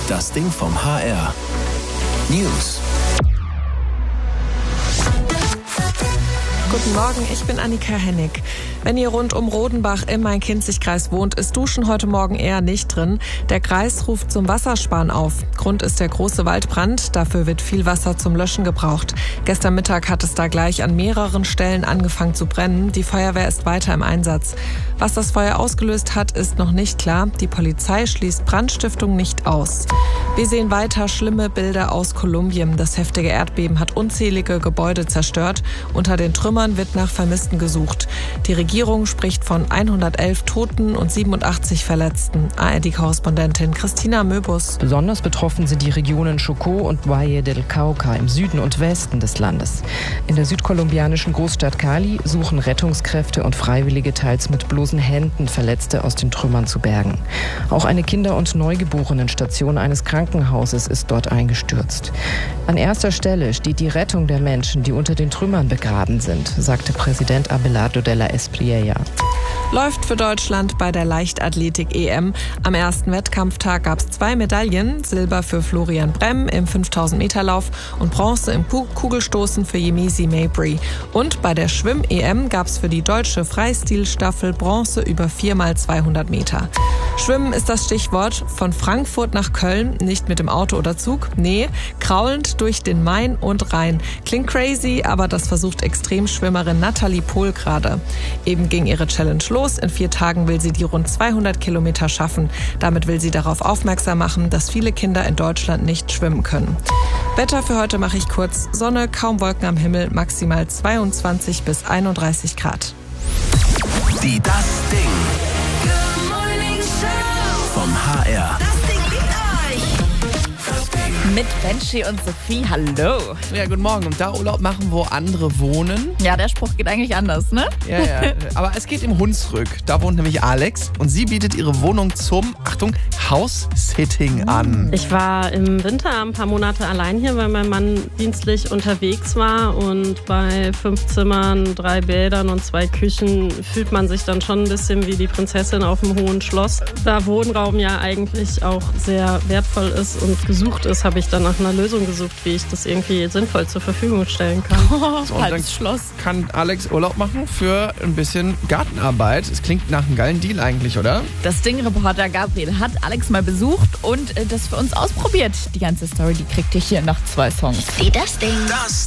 Das Ding vom HR. News. Guten Morgen, ich bin Annika Hennig. Wenn ihr rund um Rodenbach im Main-Kinzig-Kreis wohnt, ist Duschen heute Morgen eher nicht drin. Der Kreis ruft zum Wassersparen auf. Grund ist der große Waldbrand. Dafür wird viel Wasser zum Löschen gebraucht. Gestern Mittag hat es da gleich an mehreren Stellen angefangen zu brennen. Die Feuerwehr ist weiter im Einsatz. Was das Feuer ausgelöst hat, ist noch nicht klar. Die Polizei schließt Brandstiftung nicht aus. Wir sehen weiter schlimme Bilder aus Kolumbien. Das heftige Erdbeben hat unzählige Gebäude zerstört. Unter den Trümmern wird nach Vermissten gesucht. Die Regierung spricht von 111 Toten und 87 Verletzten. ARD-Korrespondentin Christina Möbus. Besonders betroffen sind die Regionen Chocó und Valle del Cauca im Süden und Westen des Landes. In der südkolumbianischen Großstadt Cali suchen Rettungskräfte und Freiwillige teils mit bloßen Händen Verletzte aus den Trümmern zu bergen. Auch eine Kinder- und Neugeborenen-Station eines Krankenhauses ist dort eingestürzt. An erster Stelle steht die Rettung der Menschen, die unter den Trümmern begraben sind, sagte Präsident Abelardo Della Espriella. Läuft für Deutschland bei der Leichtathletik-EM. Am ersten Wettkampftag gab es 2 Medaillen. Silber für Florian Bremm im 5000-Meter-Lauf und Bronze im Kugelstoßen für Yemisi Mabry. Und bei der Schwimm-EM gab es für die deutsche Freistilstaffel Bronze über 4x200 Meter. Schwimmen ist das Stichwort. Von Frankfurt nach Köln, nicht mit dem Auto oder Zug, nee, kraulend durch den Main und Rhein. Klingt crazy, aber das versucht Extremschwimmerin Nathalie Pohl gerade. Eben ging ihre Challenge los. In 4 Tagen will sie die rund 200 Kilometer schaffen. Damit will sie darauf aufmerksam machen, dass viele Kinder in Deutschland nicht schwimmen können. Wetter für heute mache ich kurz. Sonne, kaum Wolken am Himmel, maximal 22 bis 31 Grad. Die Das Ding vom HR. Mit Benji und Sophie, hallo. Ja, guten Morgen. Und da Urlaub machen, wo andere wohnen. Ja, der Spruch geht eigentlich anders, ne? Ja. Aber es geht im Hunsrück. Da wohnt nämlich Alex und sie bietet ihre Wohnung zum, Achtung, House-Sitting an. Ich war im Winter ein paar Monate allein hier, weil mein Mann dienstlich unterwegs war. Und bei 5 Zimmern, 3 Bädern und 2 Küchen fühlt man sich dann schon ein bisschen wie die Prinzessin auf dem hohen Schloss. Da Wohnraum ja eigentlich auch sehr wertvoll ist und gesucht ist, habe ich dann nach einer Lösung gesucht, wie ich das irgendwie sinnvoll zur Verfügung stellen kann. So, und dann Schloss. kann Alex Urlaub machen für ein bisschen Gartenarbeit. Es klingt nach einem geilen Deal eigentlich, oder? Das Ding-Reporter Gabriel hat Alex mal besucht und das für uns ausprobiert. Die ganze Story, die kriegt ihr hier nach 2 Songs. Das